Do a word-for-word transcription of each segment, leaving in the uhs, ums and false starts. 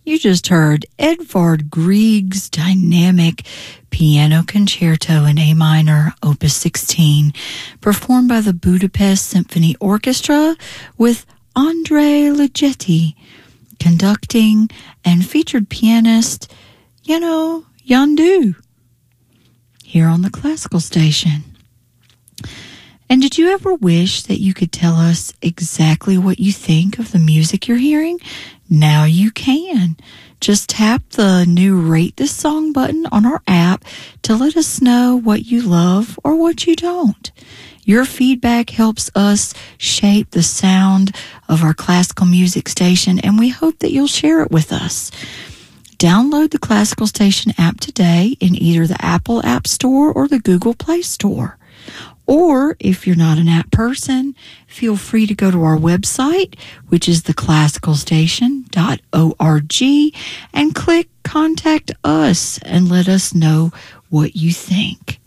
You just heard Edvard Grieg's dynamic piano concerto in A minor, opus sixteen, performed by the Budapest Symphony Orchestra with André Ligeti conducting and featured pianist, you know, Yondu, here on the Classical Station. And did you ever wish that you could tell us exactly what you think of the music you're hearing? Now you can. Just tap the new Rate This Song button on our app to let us know what you love or what you don't. Your feedback helps us shape the sound of our classical music station, and we hope that you'll share it with us. Download the Classical Station app today in either the Apple App Store or the Google Play Store. Or, if you're not an app person, feel free to go to our website, which is the classical station dot org, and click Contact Us and let us know what you think.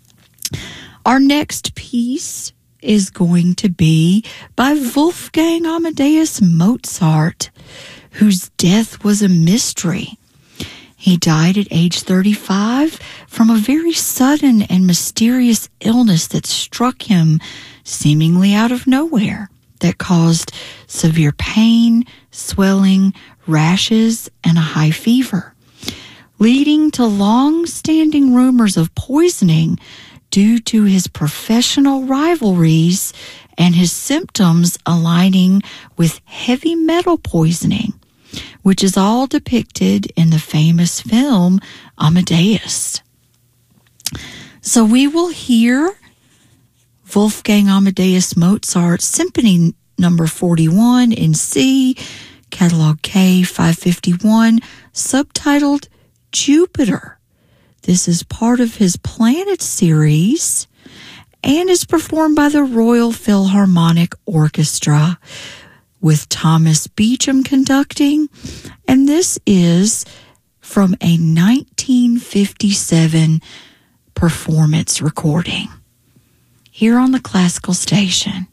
Our next piece is going to be by Wolfgang Amadeus Mozart, whose death was a mystery. He died at age thirty-five from a very sudden and mysterious illness that struck him seemingly out of nowhere, that caused severe pain, swelling, rashes, and a high fever, leading to long-standing rumors of poisoning due to his professional rivalries and his symptoms aligning with heavy metal poisoning, which is all depicted in the famous film Amadeus. So we will hear Wolfgang Amadeus Mozart Symphony number forty-one in C, catalog K five fifty-one, subtitled Jupiter. This is part of his Planet series and is performed by the Royal Philharmonic Orchestra with Thomas Beecham conducting, and this is from a nineteen fifty-seven performance recording here on the Classical Station.